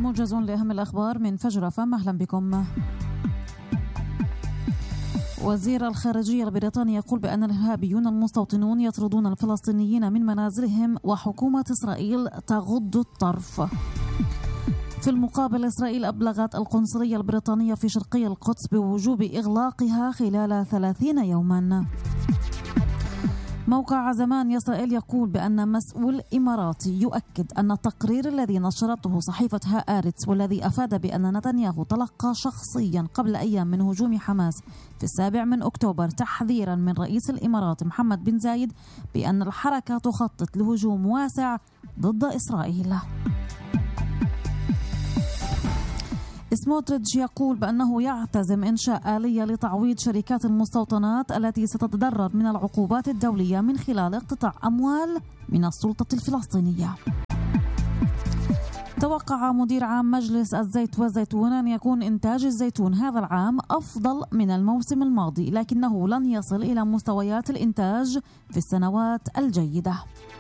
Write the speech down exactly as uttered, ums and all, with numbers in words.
موجز لأهم الأخبار من فجر فم. أهلا بكم. وزير الخارجية البريطاني يقول بأن الإرهابيون المستوطنون يطردون الفلسطينيين من منازلهم وحكومة إسرائيل تغض الطرف. في المقابل إسرائيل أبلغت القنصلية البريطانية في شرقي القدس بوجوب إغلاقها خلال ثلاثين يوما. موقع زمان إسرائيل يقول بأن مسؤول إماراتي يؤكد أن التقرير الذي نشرته صحيفة هآرتس والذي أفاد بأن نتنياهو تلقى شخصيا قبل أيام من هجوم حماس في السابع من أكتوبر تحذيرا من رئيس الإمارات محمد بن زايد بأن الحركة تخطط لهجوم واسع ضد إسرائيل. سموتريتش يقول بأنه يعتزم إنشاء آلية لتعويض شركات المستوطنات التي ستتضرر من العقوبات الدولية من خلال اقتطاع أموال من السلطة الفلسطينية. توقع مدير عام مجلس الزيت والزيتون أن يكون إنتاج الزيتون هذا العام أفضل من الموسم الماضي، لكنه لن يصل إلى مستويات الإنتاج في السنوات الجيدة.